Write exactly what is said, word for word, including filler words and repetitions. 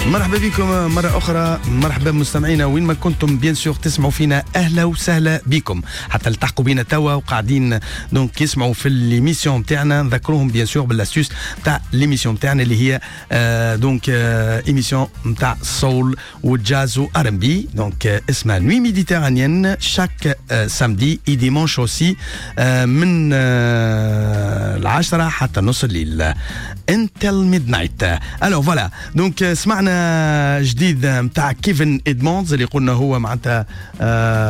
مرحبا بكم مرة أخرى، مرحبا مستمعينا وين ما كنتم بيان سور تسمعوا فينا، أهلا وسهلا بكم. حتى التحقوا بينا توا وقاعدين دونك يسمعوا في ليميسيون نتاعنا، نذكروهم بيان سور بالاستيوس نتاع ليميسيون نتاعنا اللي هي آه دونك آه ايميسيون نتاع سول والجاز وار ام بي، دونك آه اسمها نوي ميديتيرانيين شاك آه سامدي اي ديمونش اوسي آه من آه العشرة حتى نص الليل انتل ميدنايت. الو فوالا دونك سمعنا جديد نتاع كيفن إدموندز اللي قلنا هو معناتها آه